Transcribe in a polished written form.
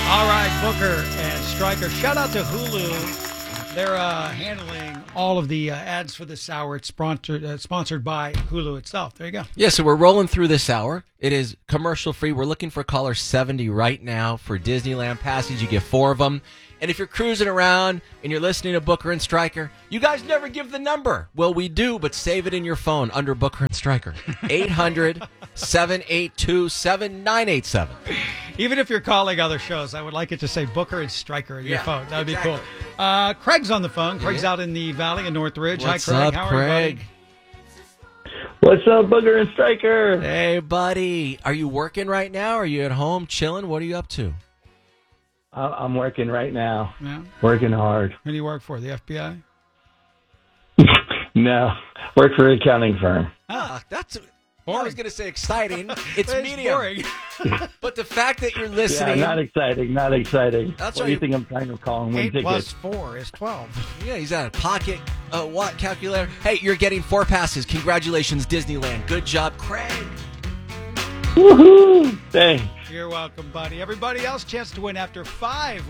All right, Booker and Stryker. Shout out to Hulu. They're handling all of the ads for this hour. It's sponsored by Hulu itself. There you go. Yeah, so we're rolling through this hour. It is commercial free. We're looking for caller 70 right now for Disneyland passes. You get 4 of them. And if you're cruising around and you're listening to Booker and Stryker, you guys never give the number. Well, we do, but save it in your phone under Booker and Stryker. 800-782-7987. Even if you're calling other shows, I would like it to say Booker and Stryker in your phone. That would exactly. be cool. Craig's on the phone. Craig's out in the Valley in Northridge. What's Hi, Craig. up, How are Craig? you, What's up, Booker and Stryker? Hey, buddy. Are you working right now? Are you at home chilling? What are you up to? I'm working right now. Yeah. Working hard. Who do you work for? The FBI? No, work for an accounting firm. That's Boring. I was going to say exciting. It's It's medium. boring. But the fact that you're Yeah, listening. not exciting. That's what right. do you think I'm trying to call and win 8 tickets? plus 4 is 12. Yeah, he's at a pocket what calculator. Hey, you're getting 4 passes. Congratulations, Disneyland. Good job, Craig. Woohoo! Thanks. You're welcome, buddy. Everybody else, chance to win after 5.